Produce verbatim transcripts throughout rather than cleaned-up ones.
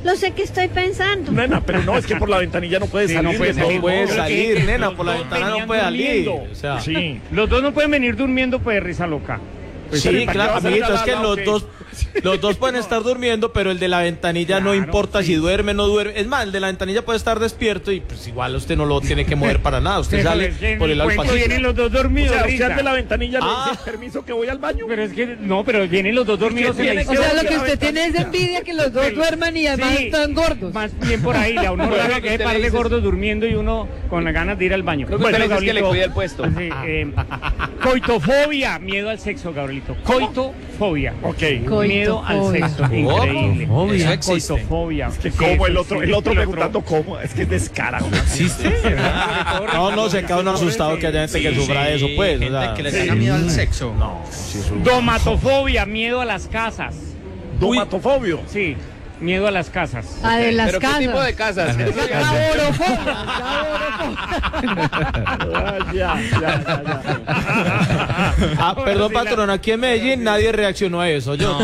lo sé que estoy pensando. Nena, pero no, es que por la ventanilla no puede Sí, salir. no puede de salir, todo. puede Pero salir, que nena, los por la dos ventana no venían puede salir. durmiendo. O sea, Sí. Los dos no pueden venir durmiendo, pues risa loca. Pues, sí, ¿para qué claro, vas a salir amiguito, a es que la- los ok? dos, los dos pueden estar durmiendo, pero el de la ventanilla no Claro, importa sí. si duerme o no duerme. Es más, el de la ventanilla puede estar despierto y pues igual usted no lo tiene que mover para nada. Usted Pero sale es que en por el el lado del cuento pasillo. vienen los dos O dormidos, sea, risa. usted al de la ventanilla Ah. le dice, permiso que voy al baño. Pero es que, no, pero vienen los dos dormidos en la tiene O que historia. sea, lo que que la usted tiene es ventanilla. envidia que los dos duerman y además Sí, están gordos. Más bien por ahí, a uno Bueno, le que que usted par le de dice- gordos durmiendo y uno con las ganas de ir al baño. Lo que usted le dice es que le Gabrielito, cuida el puesto. sí, eh, coitofobia, miedo al sexo, Gabrielito. Coitofobia. Ok. Miedo al Coitofobia. sexo, increíble. Coitofobia. Eso existe. Coitofobia. Que Sí, como el eso otro, sí, el otro el preguntando cómo, es que es descarado. ¿Existe? No, no, se queda uno asustado que haya gente que sufra de eso, pues. O Gente sea, que le tenga miedo al sexo. no, sí, eso- Domatofobia, miedo a las casas. Domatofobio. Sí, miedo a las casas. Ah, de las ¿Pero casas. qué tipo de casas? Laborofobia, laborofobia. Ah, ya, ya, ya, ya. Ah, perdón, Sí, la- patrón, aquí en Medellín nadie reaccionó a eso. Yo.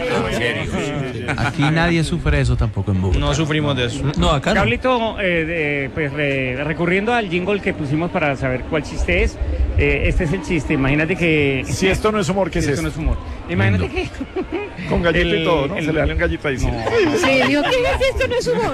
Aquí nadie sufre eso tampoco en Bogotá. No sufrimos de eso. No, acá no. Gablito, eh, de- pues re- recurriendo al jingle que pusimos para saber cuál chiste es, eh, este es el chiste. Imagínate que. Si esto no es humor, ¿qué es esto esto? no es humor. Imagínate que. Con gallito y el- todo, ¿no? el- Se le dan gallito ahí. sí. No. Sí, digo, ¿qué es esto? No es humor.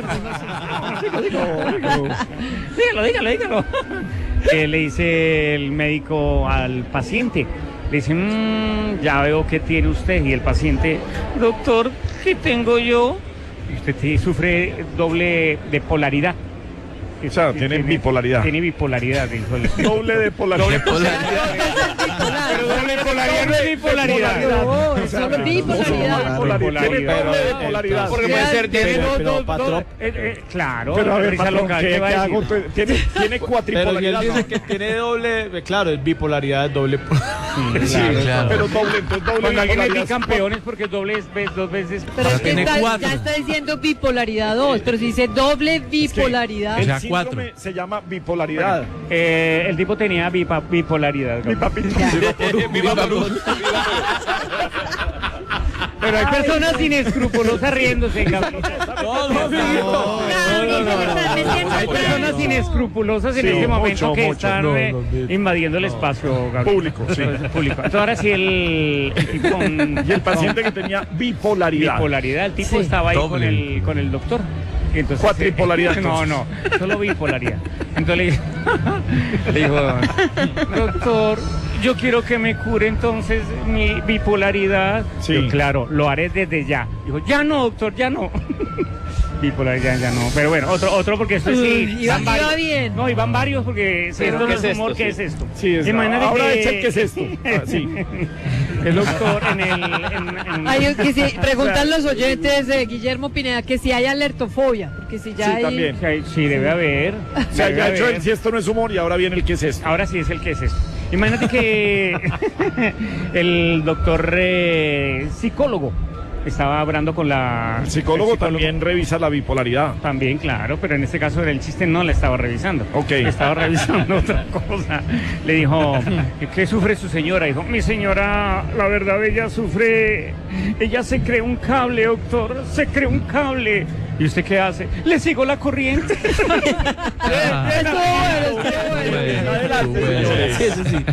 Dígalo, dígalo, dígalo. Que le dice el médico al paciente. Le dice, "Mm, ya veo que tiene usted". Y el paciente, doctor, ¿qué tengo yo? Y usted sí sufre doble de polaridad. O sea, tiene bipolaridad. Tiene bipolaridad, dijo el- Doble de polaridad. Pero doble polaridad no es bipolaridad. No, es solo bipolaridad. Bipolaridad. Tiene doble de polaridad. Porque puede ser, tiene Pero, dos, pero, dos, patrón, dos. Eh, eh, claro, Pero a ver, risa patrón, loca, ¿qué, ¿qué va qué a hago? decir? Tiene, tiene pero si él cuatripolaridad. dice ¿no? que tiene doble, claro, es bipolaridad, es doble. Sí, claro. pero doble, entonces doble Cuando alguien es bipolaridad. bicampeón es porque doble vez, dos veces. Pero es que Tiene está, cuatro. ya está diciendo bipolaridad dos, pero si dice doble Es que bipolaridad. O El sea, síndrome cuatro. se llama bipolaridad. Eh, el tipo tenía bipa- bipolaridad. Mi Gabriel. papito. Viva Perú. Pero hay personas inescrupulosas riéndose, Gabriel. No, no, amiguito. Gabriel, de verdad, me siento Hay personas mal. inescrupulosas en Sí, este momento mucho, que mucho. están No, eh, no, no. invadiendo el espacio, Gabriel. Público, sí. Entonces, público. Entonces ahora sí el, el tipo con, Y el paciente con que tenía bipolaridad. bipolaridad, el tipo Sí. estaba ahí con Doble. el, con el doctor. Y entonces, Cuatripolaridad, No, no, solo bipolaridad. Entonces le dijo, le dijo, doctor, yo quiero que me cure entonces mi bipolaridad. Sí. Yo, claro, lo haré desde ya. Dijo, ya no, doctor, ya no. Bipolaridad ya no. Pero bueno, otro, otro porque esto sí. Uy, iba- van iba varios. bien. No, y van varios porque si Pero, esto no ¿qué es es humor, esto? ¿qué Sí. es esto? Sí, es Imagínate ahora que- echa el que es esto. Ah, sí. El doctor en el. en- en- Ay, que si, preguntan los oyentes de Guillermo Pineda que si hay alertofobia, porque si ya Sí, hay... también. que hay- sí, debe haber. O sea, debe ya ha hecho haber. el si esto no es humor y ahora viene el que es esto. Ahora sí es el que es esto. Imagínate que el doctor eh, psicólogo estaba hablando con la... El psicólogo también revisa la bipolaridad. También, claro, pero en este caso el chiste no la estaba revisando. Ok. Estaba revisando otra cosa. Le dijo, ¿qué sufre su señora? Dijo, mi señora, la verdad, ella sufre... Ella se cree un cable, doctor. Se cree un cable. ¿Y usted qué hace? Le sigo la corriente. Estuvo bueno, estuvo bueno. Adelante, Bueno, señores. sí, eso sí.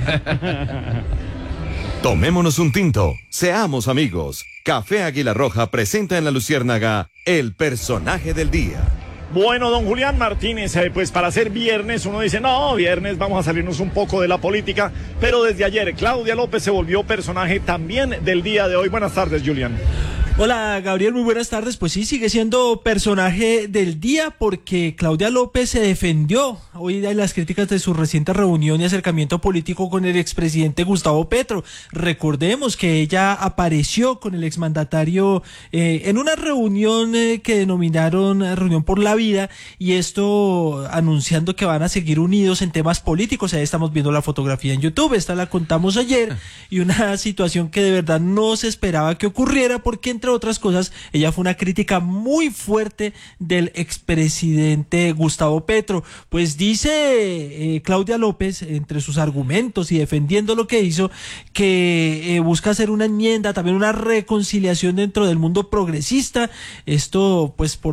Tomémonos un tinto, seamos amigos. Café Águila Roja presenta en La Luciérnaga el personaje del día. Bueno, don Julián Martínez, eh, pues para ser viernes uno dice, no, viernes vamos a salirnos un poco de la política, pero desde ayer Claudia López se volvió personaje también del día de hoy. Buenas tardes, Julián. Hola Gabriel, muy buenas tardes. Pues sí, sigue siendo personaje del día porque Claudia López se defendió hoy de las críticas de su reciente reunión y acercamiento político con el expresidente Gustavo Petro. Recordemos que ella apareció con el exmandatario eh, en una reunión eh, que denominaron eh, Reunión por la Vida, y esto anunciando que van a seguir unidos en temas políticos. Ahí estamos viendo la fotografía en YouTube, esta la contamos ayer, y una situación que de verdad no se esperaba que ocurriera porque entre otras cosas, ella fue una crítica muy fuerte del expresidente Gustavo Petro. Pues dice eh, Claudia López, entre sus argumentos y defendiendo lo que hizo, que eh, busca hacer una enmienda, también una reconciliación dentro del mundo progresista. Esto, pues, por